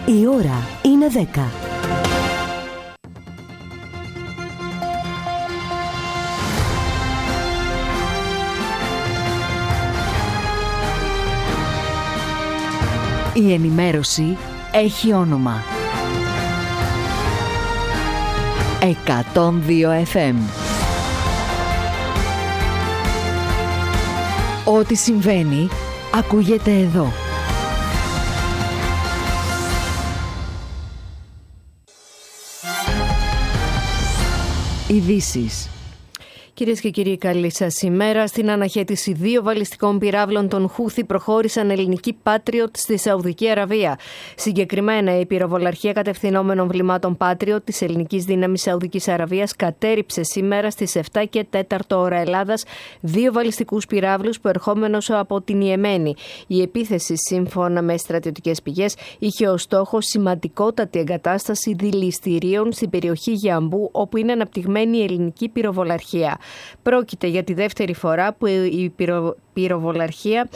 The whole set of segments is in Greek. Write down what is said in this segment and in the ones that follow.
Η ώρα είναι 10. Η ενημέρωση έχει όνομα. 102 FM. Ό,τι συμβαίνει, ακούγεται εδώ. Ειδήσεις. Κυρίες και κύριοι, καλή σας ημέρα. Στην αναχέτηση 2 βαλιστικών πυράβλων των Χούθι προχώρησαν ελληνικοί Patriot στη Σαουδική Αραβία. Συγκεκριμένα, η πυροβολαρχία κατευθυνόμενων βλημάτων Patriot της ελληνικής δύναμης Σαουδικής Αραβίας κατέρριψε σήμερα στις 7 και 4 ώρα Ελλάδας 2 βαλιστικούς πυράβλους προερχόμενους από την Ιεμένη. Η επίθεση, σύμφωνα με στρατιωτικές πηγές, είχε ως στόχο σημαντικότατη εγκατάσταση δηληστηρίων στην περιοχή Γιαμπού, όπου είναι αναπτυγμένη η ελληνική πυροβολαρχία. Πρόκειται για τη δεύτερη φορά που η πυροβολαρχία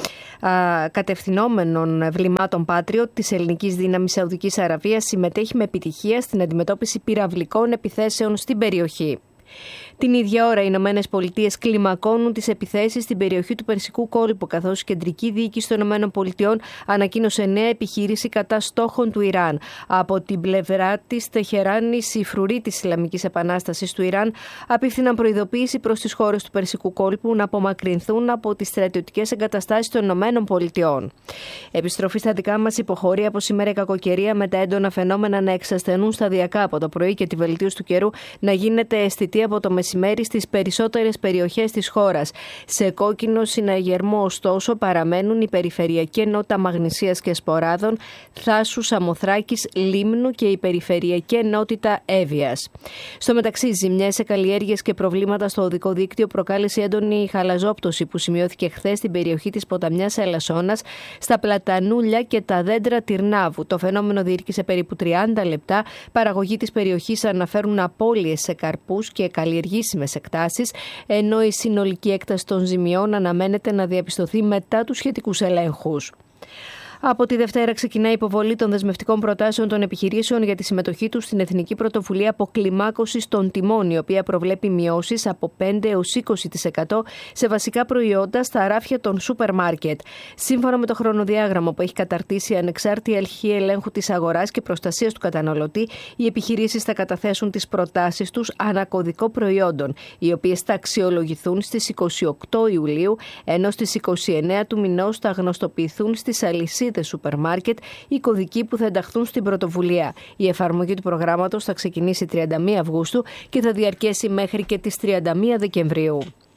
κατευθυνόμενων βλημάτων Patriot της ελληνικής δύναμης Σαουδικής Αραβίας συμμετέχει με επιτυχία στην αντιμετώπιση πυραυλικών επιθέσεων στην περιοχή. Την ίδια ώρα, οι Ηνωμένες Πολιτείες κλιμακώνουν τις επιθέσεις στην περιοχή του Περσικού κόλπου, καθώς η κεντρική διοίκηση των Ηνωμένων Πολιτειών ανακοίνωσε νέα επιχείρηση κατά στόχων του Ιράν. Από την πλευρά της Τεχεράνης, οι φρουροί της Ισλαμικής Επανάστασης του Ιράν απίφθηναν προειδοποίηση προς τις χώρες του Περσικού κόλπου να απομακρυνθούν από τις στρατιωτικές εγκαταστάσεις των Ηνωμένων Πολιτειών. Επιστροφή στα δικά μας υποχωρεί από σήμερα η κακοκαιρία, με τα έντονα φαινόμενα να εξασθενούν σταδιακά από το πρωί και τη βελτίωση του καιρού να γίνεται αισθητή από το μεσημέρι στις περισσότερες περιοχές της χώρας. Σε κόκκινο συναγερμό, ωστόσο, παραμένουν η περιφερειακή ενότητα Μαγνησίας και Σποράδων, Θάσου, Σαμοθράκης, Λίμνου και η περιφερειακή ενότητα Εύβοιας. Στο μεταξύ, ζημιές σε καλλιέργειες και προβλήματα στο οδικό δίκτυο προκάλεσε έντονη χαλαζόπτωση που σημειώθηκε χθες στην περιοχή της ποταμιάς Ελασσόνας, στα πλατανούλια και τα δέντρα Τυρνάβου. Το φαινόμενο διήρκησε περίπου 30 λεπτά. Παραγωγοί της περιοχής αναφέρουν απώλειες σε καρπούς και καλλιεργήσιμες εκτάσεις, ενώ η συνολική έκταση των ζημιών αναμένεται να διαπιστωθεί μετά τους σχετικούς ελέγχους. Από τη Δευτέρα ξεκινά η υποβολή των δεσμευτικών προτάσεων των επιχειρήσεων για τη συμμετοχή τους στην Εθνική Πρωτοβουλία Αποκλιμάκωσης των Τιμών, η οποία προβλέπει μειώσεις από 5 έως 20% σε βασικά προϊόντα στα ράφια των σούπερ μάρκετ. Σύμφωνα με το χρονοδιάγραμμα που έχει καταρτήσει η Ανεξάρτητη Αρχή Ελέγχου της Αγοράς και Προστασίας του Καταναλωτή, οι επιχειρήσεις θα καταθέσουν τις προτάσεις τους ανά κωδικό προϊόντων, οι οποίες θα αξιολογηθούν στις 28 Ιουλίου, ενώ στις 29 του μηνός θα γνωστοποιηθούν στις αλυσίδες σούπερ μάρκετ οι κωδικοί που θα ενταχθούν στην πρωτοβουλία. Η εφαρμογή του προγράμματος θα ξεκινήσει 31 Αυγούστου και θα διαρκέσει μέχρι και τις 31 Δεκεμβρίου.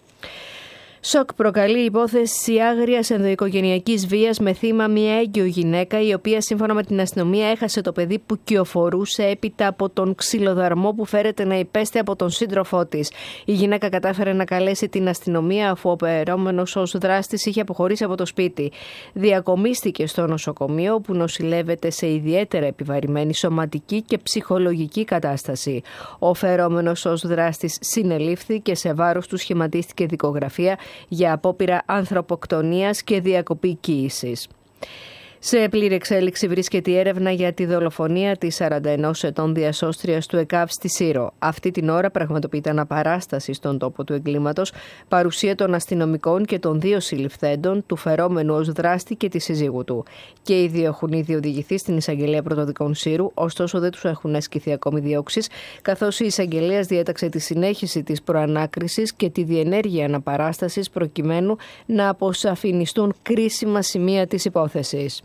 Σοκ προκαλεί η υπόθεση άγριας ενδοοικογενειακής βίας με θύμα μια έγκυο γυναίκα, η οποία σύμφωνα με την αστυνομία έχασε το παιδί που κυοφορούσε έπειτα από τον ξυλοδαρμό που φέρεται να υπέστη από τον σύντροφό της. Η γυναίκα κατάφερε να καλέσει την αστυνομία, αφού ο οπερόμενος ως δράστης είχε αποχωρήσει από το σπίτι. Διακομίστηκε στο νοσοκομείο, όπου νοσηλεύεται σε ιδιαίτερα επιβαρημένη σωματική και ψυχολογική κατάσταση. Ο φερόμενος ως δράστης συνελήφθη και σε βάρος του σχηματίστηκε δικογραφία για απόπειρα ανθρωποκτονίας και διακοπή κοίησης. Σε πλήρη εξέλιξη βρίσκεται η έρευνα για τη δολοφονία της 41 ετών διασώστριας του ΕΚΑΒ στη Σύρο. Αυτή την ώρα πραγματοποιείται αναπαράσταση στον τόπο του εγκλήματος, παρουσία των αστυνομικών και των 2 συλληφθέντων, του φερόμενου ως δράστη και της σύζυγου του. Και οι 2 έχουν ήδη οδηγηθεί στην Εισαγγελία Πρωτοδικών Σύρου, ωστόσο δεν τους έχουν ασκηθεί ακόμη διώξεις, καθώς η εισαγγελέας διέταξε τη συνέχιση της προανάκρισης και τη διενέργεια αναπαράστασης προκειμένου να αποσαφινιστούν κρίσιμα σημεία της υπόθεσης.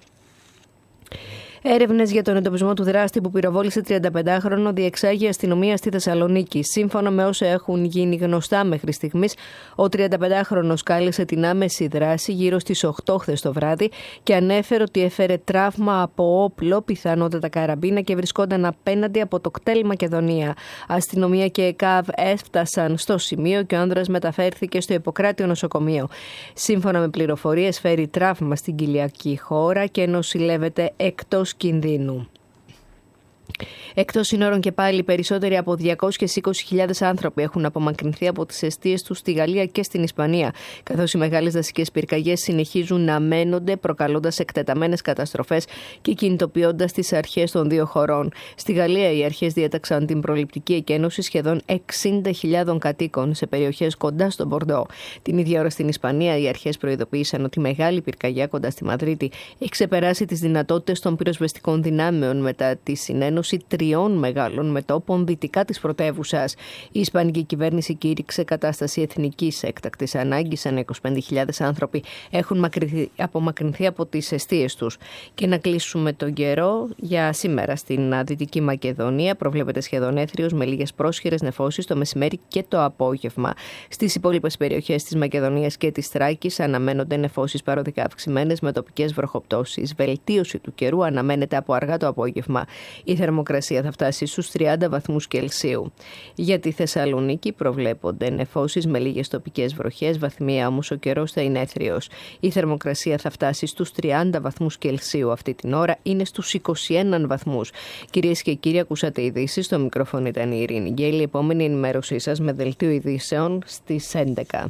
Έρευνες για τον εντοπισμό του δράστη που πυροβόλησε 35χρονο διεξάγει η αστυνομία στη Θεσσαλονίκη. Σύμφωνα με όσα έχουν γίνει γνωστά μέχρι στιγμής, ο 35χρονος κάλεσε την άμεση δράση γύρω στις 8 χθες το βράδυ και ανέφερε ότι έφερε τραύμα από όπλο, πιθανότατα καραμπίνα, και βρισκόταν απέναντι από το κτέλ Μακεδονία. Αστυνομία και ΕΚΑΒ έφτασαν στο σημείο και ο άνδρας μεταφέρθηκε στο Ιπποκράτιο νοσοκομείο. Σύμφωνα με πληροφορίες, φέρει τραύμα στην κοιλιακή χώρα και νοσηλεύεται εκτός κινδύνου. Εκτός συνόρων και πάλι, περισσότεροι από 220.000 άνθρωποι έχουν απομακρυνθεί από τις εστίες τους στη Γαλλία και στην Ισπανία, καθώς οι μεγάλες δασικές πυρκαγιές συνεχίζουν να μένονται, προκαλώντας εκτεταμένες καταστροφές και κινητοποιώντας τις αρχές των δύο χωρών. Στη Γαλλία, οι αρχές διέταξαν την προληπτική εκένωση σχεδόν 60.000 κατοίκων σε περιοχές κοντά στον Μπορντό. Την ίδια ώρα στην Ισπανία, οι αρχές προειδοποίησαν ότι η μεγάλη πυρκαγιά κοντά στη Μαδρίτη έχει ξεπεράσει τις δυνατότητες των πυροσβεστικών δυνάμεων μετά τη συνένωση 3 μεγάλων μετώπων δυτικά της πρωτεύουσας. Η Ισπανική κυβέρνηση κήρυξε κατάσταση εθνικής έκτακτης ανάγκης, αν 25.000 άνθρωποι έχουν απομακρυνθεί από τις εστίες τους. Και να κλείσουμε τον καιρό για σήμερα. Στην Δυτική Μακεδονία προβλέπεται σχεδόν έθριος με λίγες πρόσχερες νεφώσεις το μεσημέρι και το απόγευμα. Στις υπόλοιπες περιοχές της Μακεδονίας και της Θράκης αναμένονται νεφώσεις παροδικά αυξημένες με τοπικές βροχοπτώσεις. Βελτίωση του καιρού αναμένεται από αργά το απόγευμα. Η θερμοκρασία θα φτάσει στους 30 βαθμούς Κελσίου. Για τη Θεσσαλονίκη προβλέπονται νεφώσεις με λίγες τοπικές βροχές, βαθμία όμως ο καιρός θα είναι έθριος. Η θερμοκρασία θα φτάσει στους 30 βαθμούς Κελσίου. Αυτή την ώρα είναι στους 21 βαθμούς. Κυρίες και κύριοι, ακούσατε ειδήσεις. Στο μικρόφωνο ήταν η Ειρήνη Γκέλη. Η επόμενη ενημέρωσή σας με δελτίο ειδήσεων στις 11.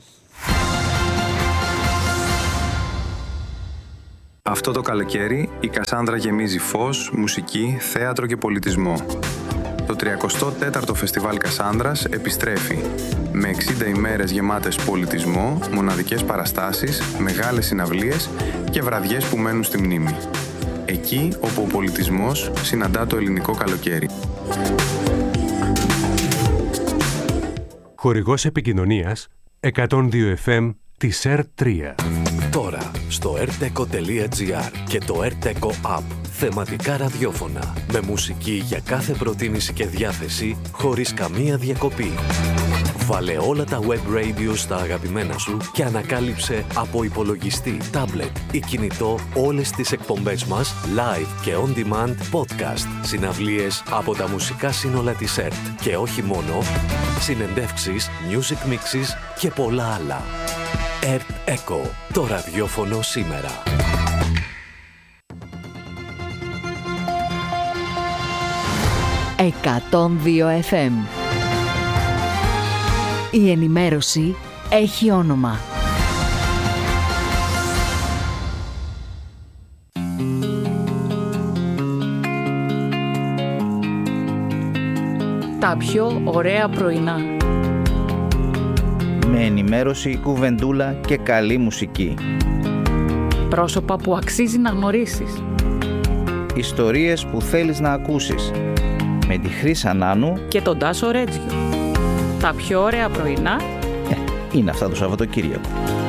Αυτό το καλοκαίρι η Κασάνδρα γεμίζει φως, μουσική, θέατρο και πολιτισμό. Το 34ο Φεστιβάλ Κασάνδρας επιστρέφει με 60 ημέρες γεμάτες πολιτισμό, μοναδικές παραστάσεις, μεγάλες συναυλίες και βραδιές που μένουν στη μνήμη. Εκεί όπου ο πολιτισμός συναντά το ελληνικό καλοκαίρι. Χορηγός επικοινωνίας 102 FM της ΕΡΤ3. Τώρα στο rteco.gr και το rteco app. Θεματικά ραδιόφωνα με μουσική για κάθε προτίμηση και διάθεση χωρίς καμία διακοπή. Βάλε όλα τα web radio στα αγαπημένα σου και ανακάλυψε από υπολογιστή, τάμπλετ ή κινητό όλες τις εκπομπές μας live και on demand podcast, συναυλίες από τα μουσικά σύνολα της ΕΡΤ και όχι μόνο, συνεντεύξεις, music mixes και πολλά άλλα. ΕΡΤ Echo, το ραδιόφωνο σήμερα. «102 FM». Η ενημέρωση έχει όνομα. Τα πιο ωραία πρωινά. Με ενημέρωση, κουβεντούλα και καλή μουσική. Πρόσωπα που αξίζει να γνωρίσεις. Ιστορίες που θέλεις να ακούσεις. Με τη Χρύσα Νάνου Και τον Τάσο Ρέτζιο. Τα πιο ωραία πρωινά είναι αυτά το Σαββατοκύριακο.